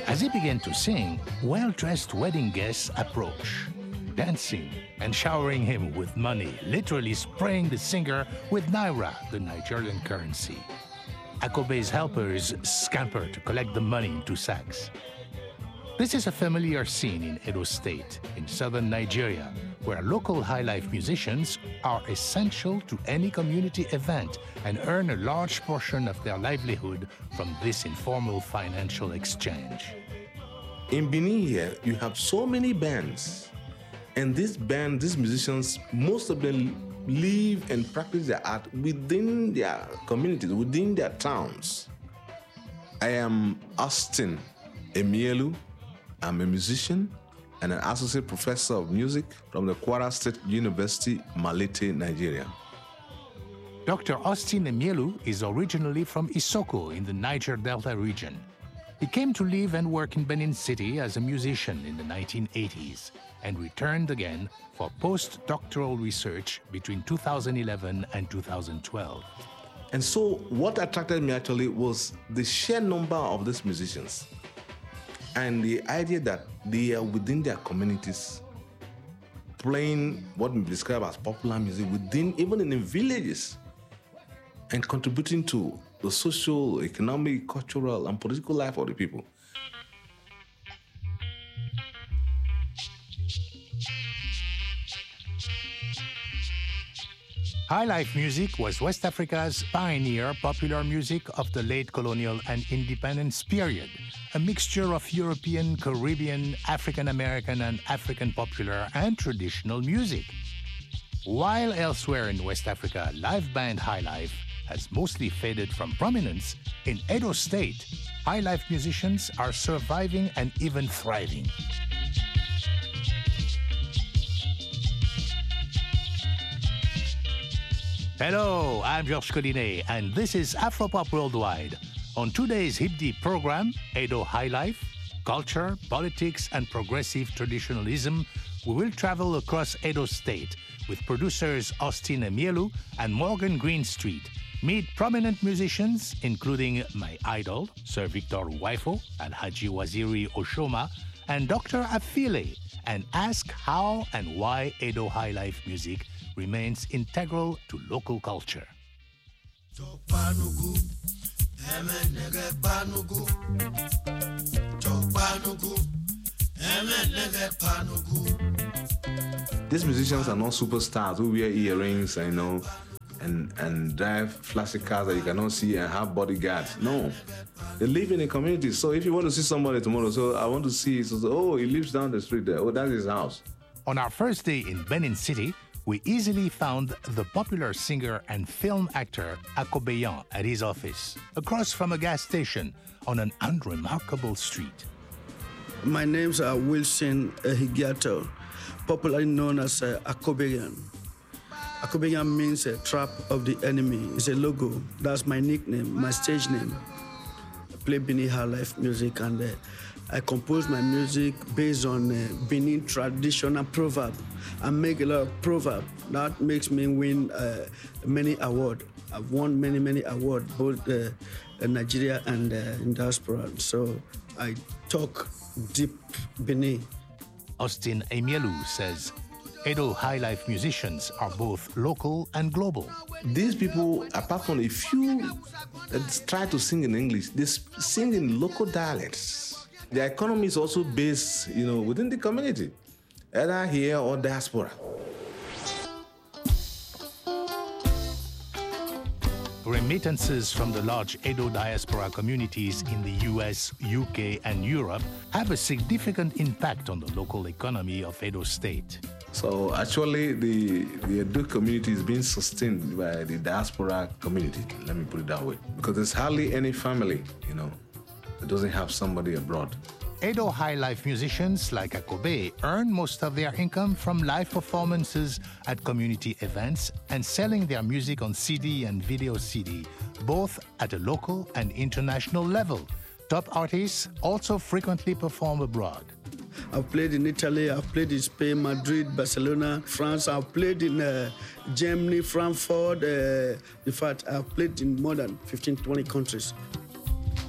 As he began to sing, well-dressed wedding guests approach, dancing and showering him with money, literally spraying the singer with naira, the Nigerian currency. Akobe's helpers scamper to collect the money into sacks. This is a familiar scene in Edo State, in southern Nigeria, where local highlife musicians are essential to any community event and earn a large portion of their livelihood from this informal financial exchange. In Benin here, you have so many bands. And these musicians, most of them live and practice their art within their communities, within their towns. I am Austin Emielu. I'm a musician and an associate professor of music from the Kwara State University, Malete, Nigeria. Dr. Austin Emielu is originally from Isoko in the Niger Delta region. He came to live and work in Benin City as a musician in the 1980s and returned again for postdoctoral research between 2011 and 2012. And so what attracted me actually was the sheer number of these musicians and the idea that they are within their communities playing what we describe as popular music even in the villages and contributing to the social, economic, cultural, and political life of the people. Highlife music was West Africa's pioneer popular music of the late colonial and independence period, a mixture of European, Caribbean, African American, and African popular and traditional music. While elsewhere in West Africa, live band highlife has mostly faded from prominence, in Edo State, highlife musicians are surviving and even thriving. Hello, I'm Georges Collinet, and this is Afropop Worldwide. On today's Hip Deep program, Edo Highlife, Culture, Politics, and Progressive Traditionalism, we will travel across Edo State with producers Austin Emielu and Morgan Greenstreet. Meet prominent musicians, including my idol, Sir Victor Waifo and Haji Waziri Oshoma, and Dr. Afile, and ask how and why Edo Highlife music remains integral to local culture. These musicians are not superstars who wear earrings, and drive flashy cars that you cannot see and have bodyguards. No, they live in a community. So if you want to see somebody tomorrow, so I want to see, oh, he lives down the street there. Oh, that's his house. On our first day in Benin City, we easily found the popular singer and film actor Akobeyan at his office, across from a gas station on an unremarkable street. My name's Wilson Higiato, popularly known as Akobeyan. Akobeyan means a trap of the enemy. It's a logo. That's my nickname, my stage name. I play Benin Highlife music, and I compose my music based on Benin traditional proverb. I make a lot of proverb. That makes me win many awards. I've won many awards, both in Nigeria and in diaspora. So I talk deep Benin. Austin Emielu says Edo Highlife musicians are both local and global. These people, apart from a few that try to sing in English, they sing in local dialects. Their economy is also based, within the community, either here or diaspora. Remittances from the large Edo diaspora communities in the US, UK, and Europe have a significant impact on the local economy of Edo State. So actually, the Edo community is being sustained by the diaspora community, let me put it that way. Because there's hardly any family, that doesn't have somebody abroad. Edo Highlife musicians like Akobe earn most of their income from live performances at community events and selling their music on CD and video CD, both at a local and international level. Top artists also frequently perform abroad. I've played in Italy, I've played in Spain, Madrid, Barcelona, France. I've played in Germany, Frankfurt. In fact, I've played in more than 15, 20 countries.